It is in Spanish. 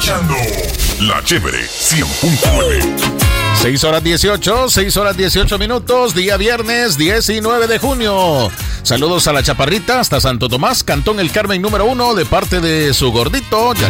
escuchando La Chévere 100.9. 6 horas 18 minutos, día viernes 19 de junio. Saludos a la Chaparrita hasta Santo Tomás, Cantón El Carmen número 1, de parte de su gordito.